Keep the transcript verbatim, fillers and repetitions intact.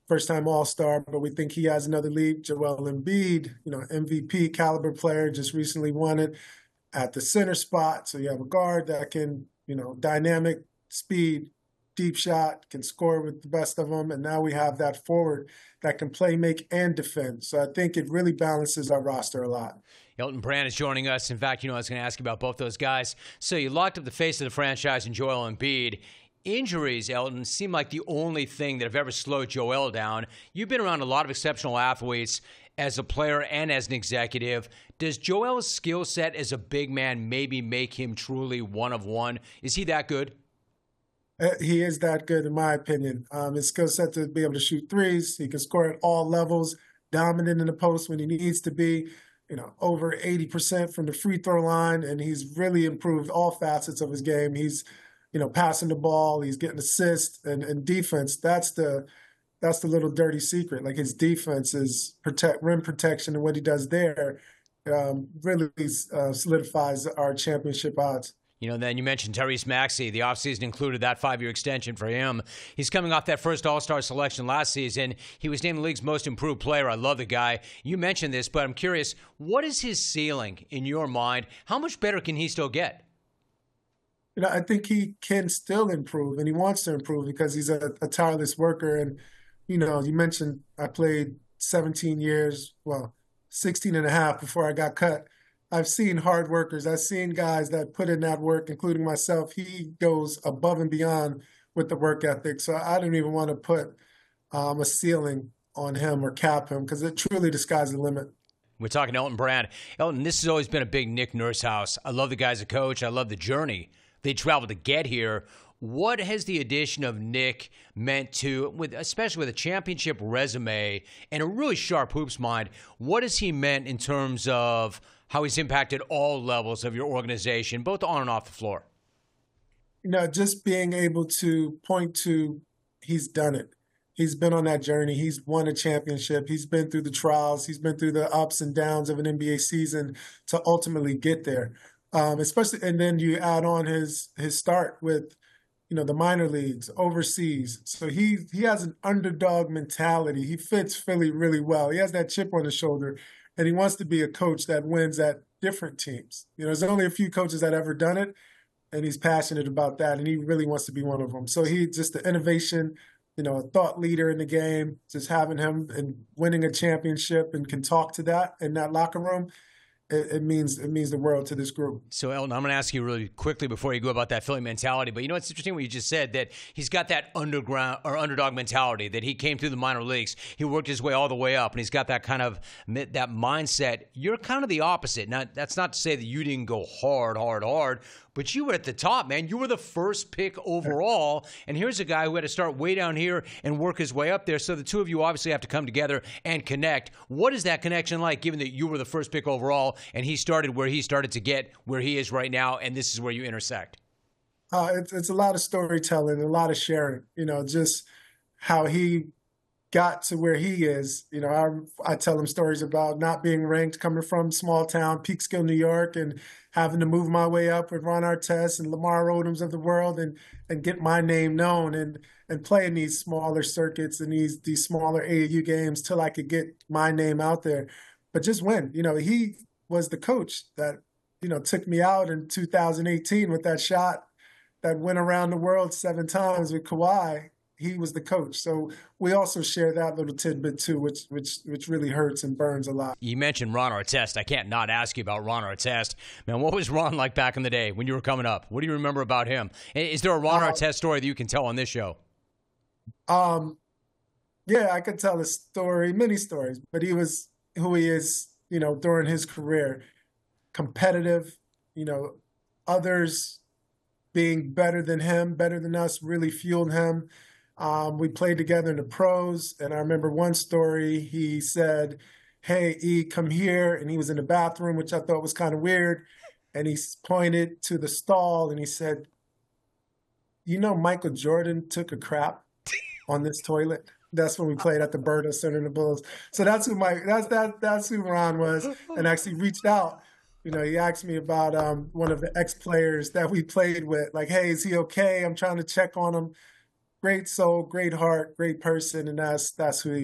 first-time All-Star, but we think he has another leap. Joel Embiid, you know, M V P caliber player, just recently won it at the center spot. So you have a guard that can, you know, dynamic speed, deep shot, can score with the best of them. And now we have that forward that can play, make, and defend. So I think it really balances our roster a lot. Elton Brand is joining us. In fact, you know, I was going to ask you about both those guys. So you locked up the face of the franchise in Joel Embiid. Injuries, Elton, seem like the only thing that have ever slowed Joel down. You've been around a lot of exceptional athletes as a player and as an executive. Does Joel's skill set as a big man maybe make him truly one of one? Is he that good? He is that good, in my opinion. Um, his skill set to be able to shoot threes. He can score at all levels, dominant in the post when he needs to be, you know, over eighty percent from the free throw line, and he's really improved all facets of his game. He's, you know, passing the ball, he's getting assists, and, and defense. That's the that's the little dirty secret. Like, his defense is protect rim protection, and what he does there um, really uh, solidifies our championship odds. You know, then you mentioned Tyrese Maxey. The offseason included that five-year extension for him. He's coming off that first All-Star selection last season. He was named the league's most improved player. I love the guy. You mentioned this, but I'm curious, what is his ceiling in your mind? How much better can he still get? You know, I think he can still improve, and he wants to improve because he's a, a tireless worker. And, you know, you mentioned I played seventeen years, well, sixteen and a half before I got cut. I've seen hard workers. I've seen guys that put in that work, including myself. He goes above and beyond with the work ethic. So I don't even want to put um, a ceiling on him or cap him because it truly the sky's the limit. We're talking to Elton Brand. Elton, this has always been a big Nick Nurse house. I love the guy as a coach. I love the journey they traveled to get here. What has the addition of Nick meant to, with especially with a championship resume and a really sharp hoops mind, what has he meant in terms of how he's impacted all levels of your organization, both on and off the floor? You know, just being able to point to he's done it. He's been on that journey. He's won a championship. He's been through the trials. He's been through the ups and downs of an N B A season to ultimately get there. Um, especially, and then you add on his his start with, you know, the minor leagues, overseas. So he he has an underdog mentality. He fits Philly really well. He has that chip on his shoulder, and he wants to be a coach that wins at different teams. You know, there's only a few coaches that ever done it, and he's passionate about that, and he really wants to be one of them. So he just the innovation, you know, a thought leader in the game, just having him and winning a championship and can talk to that in that locker room. It, it means it means the world to this group. So, Elton, I'm going to ask you really quickly before you go about that Philly mentality. But you know, it's interesting what you just said, that he's got that underground or underdog mentality, that he came through the minor leagues. He worked his way all the way up, and he's got that kind of that mindset. You're kind of the opposite. Now, that's not to say that you didn't go hard, hard, hard, but you were at the top, man. You were the first pick overall, and here's a guy who had to start way down here and work his way up there. So the two of you obviously have to come together and connect. What is that connection like, given that you were the first pick overall and he started where he started to get where he is right now, and this is where you intersect? Uh, it's, it's a lot of storytelling, a lot of sharing, you know, just how he got to where he is. You know, I, I tell him stories about not being ranked, coming from small town, Peekskill, New York, and having to move my way up with Ron Artest and Lamar Odoms of the world and and get my name known and and play in these smaller circuits and these these smaller A A U games till I could get my name out there. But just win. You know, he was the coach that, you know, took me out in two thousand eighteen with that shot that went around the world seven times with Kawhi. He was the coach. So we also share that little tidbit too, which which which really hurts and burns a lot. You mentioned Ron Artest. I can't not ask you about Ron Artest. Man, what was Ron like back in the day when you were coming up? What do you remember about him? Is there a Ron uh, Artest story that you can tell on this show? Um, yeah, I could tell a story, many stories, but he was who he is, you know, during his career. Competitive, you know, others being better than him, better than us, really fueled him. Um, we played together in the pros, and I remember one story. He said, "Hey, E, come here," and he was in the bathroom, which I thought was kind of weird, and he pointed to the stall, and he said, "You know, Michael Jordan took a crap on this toilet." That's when we played at the Berta Center in the Bulls. So that's who Mike. That's that. That's who Ron was, and actually reached out. You know, he asked me about um, one of the ex-players that we played with. Like, "Hey, is he okay? I'm trying to check on him." great soul, great heart, great person, and that's that's who he